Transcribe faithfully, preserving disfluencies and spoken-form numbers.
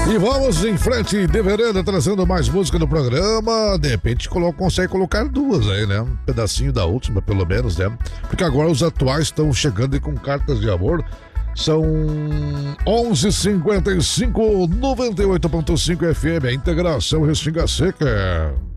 E vamos em frente, de vereda, trazendo mais música no programa. De repente colo- consegue colocar duas aí, né? Um pedacinho da última, pelo menos, né? Porque agora os atuais estão chegando aí com cartas de amor. São onze e cinquenta e cinco, noventa e oito ponto cinco F M, a integração Restinga Seca.